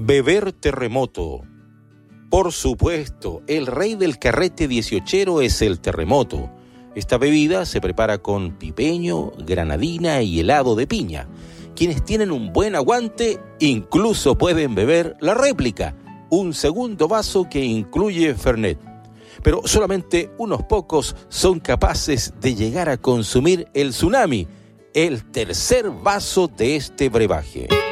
Beber terremoto. Por supuesto, el rey del carrete 18ero es el terremoto. Esta bebida se prepara con pipeño, granadina y helado de piña. Quienes tienen un buen aguante incluso pueden beber la réplica, un segundo vaso que incluye Fernet. Pero solamente unos pocos son capaces de llegar a consumir el tsunami, el tercer vaso de este brebaje.